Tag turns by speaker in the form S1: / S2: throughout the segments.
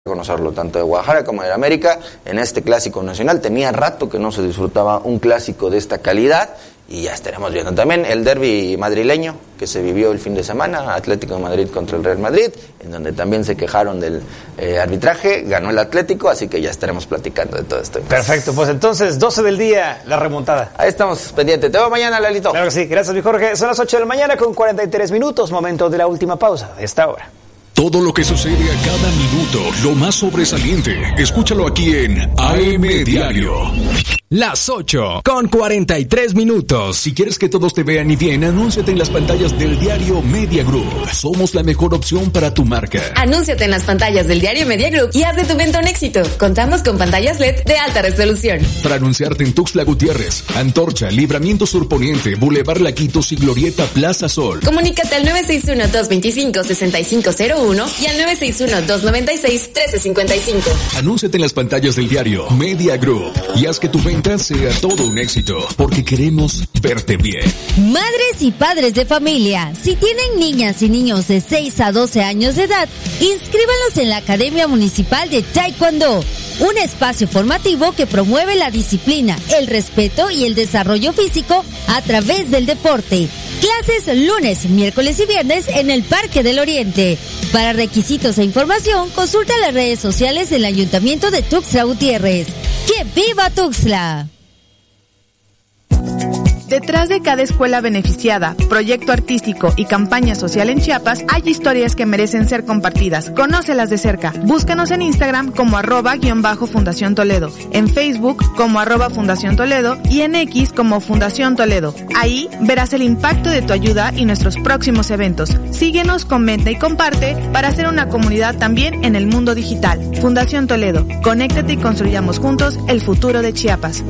S1: conocerlo, tanto de Guadalajara como de América, en este clásico nacional. Tenía rato que no se disfrutaba un clásico de esta calidad y ya estaremos viendo también el derbi madrileño que se vivió el fin de semana, Atlético de Madrid contra el Real Madrid, en donde también se quejaron del arbitraje, ganó el Atlético, así que ya estaremos platicando de todo esto.
S2: Perfecto, pues entonces 12 del día, la remontada.
S1: Ahí estamos pendientes, te veo mañana, Lalito.
S2: Claro que sí, gracias mi Jorge, son las 8 de la mañana con 43 minutos, momento de la última pausa de esta hora.
S3: Todo lo que sucede a cada minuto, lo más sobresaliente, escúchalo aquí en AM Diario.
S4: Las 8 con 43 minutos.
S3: Si quieres que todos te vean y bien, anúnciate en las pantallas del diario Media Group. Somos la mejor opción para tu marca.
S5: Anúnciate en las pantallas del diario Media Group y haz de tu venta un éxito. Contamos con pantallas LED de alta resolución.
S3: Para anunciarte en Tuxtla Gutiérrez, Antorcha, Libramiento Sur Poniente, Boulevard Laquitos y Glorieta Plaza Sol.
S5: Comunícate al 961-225-6501 y al 961-296-1355.
S3: Anúnciate en las pantallas del diario Media Group y haz que tu venta sea todo un éxito, porque queremos verte bien.
S6: Madres y padres de familia, si tienen niñas y niños de 6 a 12 años de edad, inscríbanlos en la Academia Municipal de Taekwondo, un espacio formativo que promueve la disciplina, el respeto y el desarrollo físico a través del deporte. Clases lunes, miércoles y viernes en el Parque del Oriente. Para requisitos e información, consulta las redes sociales del Ayuntamiento de Tuxtla Gutiérrez. ¡Que viva Tuxtla!
S7: Detrás de cada escuela beneficiada, proyecto artístico y campaña social en Chiapas, hay historias que merecen ser compartidas. Conócelas de cerca. Búscanos en Instagram como @Fundación Toledo, en Facebook como @Fundación Toledo y en X como Fundación Toledo. Ahí verás el impacto de tu ayuda y nuestros próximos eventos. Síguenos, comenta y comparte para hacer una comunidad también en el mundo digital. Fundación Toledo. Conéctate y construyamos juntos el futuro de Chiapas.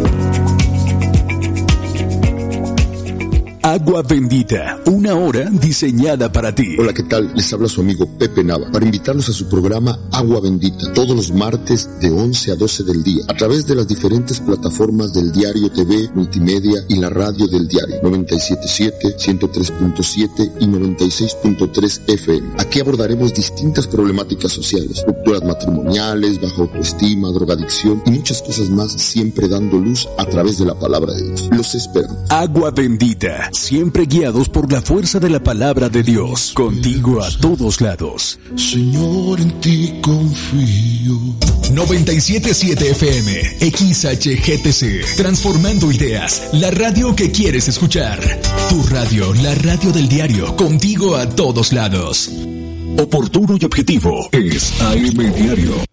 S3: Agua Bendita, una hora diseñada para ti.
S8: Hola, ¿qué tal? Les habla su amigo Pepe Nava para invitarlos a su programa Agua Bendita, todos los martes de 11 a 12 del día, a través de las diferentes plataformas del Diario TV, Multimedia y la radio del diario, 97.7, 103.7 y 96.3 FM. Aquí abordaremos distintas problemáticas sociales, rupturas matrimoniales, baja autoestima, drogadicción y muchas cosas más, siempre dando luz a través de la palabra de Dios. Los esperamos.
S3: Agua Bendita, siempre guiados por la fuerza de la palabra de Dios, contigo a todos lados.
S8: Señor, en ti confío.
S3: 97.7 FM, XHGTC, transformando ideas, la radio que quieres escuchar. Tu radio, la radio del diario, contigo a todos lados. Oportuno y objetivo es AM Diario.